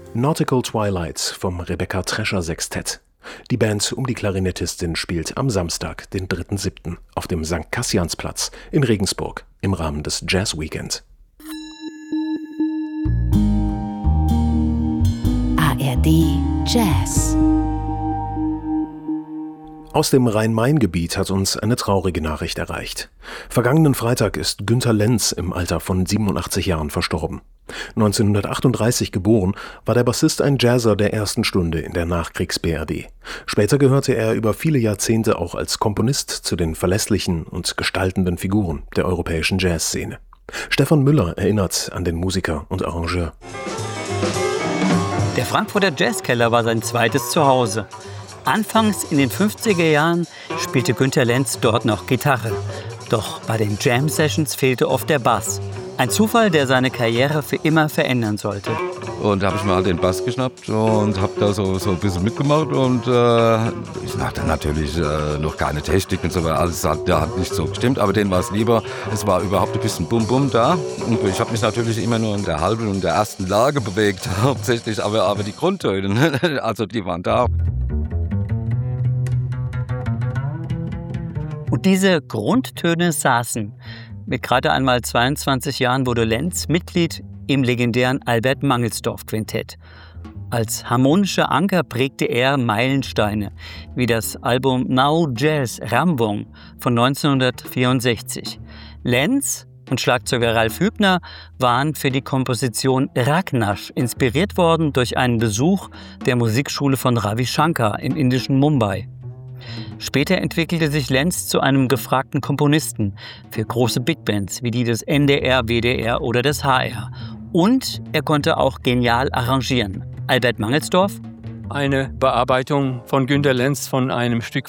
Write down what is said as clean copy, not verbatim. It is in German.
Nautical Twilight vom Rebecca Trescher Sextett. Die Band um die Klarinettistin spielt am Samstag, den 3.7. auf dem St. Kassiansplatz in Regensburg im Rahmen des Jazz Weekend. ARD Jazz. Aus dem Rhein-Main-Gebiet hat uns eine traurige Nachricht erreicht. Vergangenen Freitag ist Günter Lenz im Alter von 87 Jahren verstorben. 1938 geboren, war der Bassist ein Jazzer der ersten Stunde in der Nachkriegs-BRD. Später gehörte er über viele Jahrzehnte auch als Komponist zu den verlässlichen und gestaltenden Figuren der europäischen Jazzszene. Stefan Müller erinnert an den Musiker und Arrangeur. Der Frankfurter Jazzkeller war sein zweites Zuhause. Anfangs in den 50er Jahren spielte Günter Lenz dort noch Gitarre. Doch bei den Jam-Sessions fehlte oft der Bass. Ein Zufall, der seine Karriere für immer verändern sollte. Und da habe ich mir halt den Bass geschnappt und habe da so ein bisschen mitgemacht. Und ich hatte natürlich noch keine Technik und so, weil alles hat nicht so gestimmt. Aber denen war es lieber, es war überhaupt ein bisschen Bum-Bum da. Und ich habe mich natürlich immer nur in der halben und der ersten Lage bewegt, hauptsächlich. Aber die Grundtöne, also die waren da. Und diese Grundtöne saßen. Mit gerade einmal 22 Jahren wurde Lenz Mitglied im legendären Albert Mangelsdorff Quintett. Als harmonischer Anker prägte er Meilensteine, wie das Album Now Jazz Ramwong von 1964. Lenz und Schlagzeuger Ralf Hübner waren für die Komposition Ragnash inspiriert worden durch einen Besuch der Musikschule von Ravi Shankar im indischen Mumbai. Später entwickelte sich Lenz zu einem gefragten Komponisten für große Big Bands wie die des NDR, WDR oder des HR. Und er konnte auch genial arrangieren. Albert Mangelsdorff: Eine Bearbeitung von Günter Lenz von einem Stück